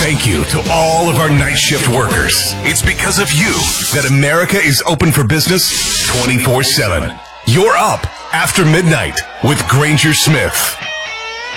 thank you to all of our night shift workers. It's because of you that America is open for business 24/7. You're up after midnight with Granger Smith.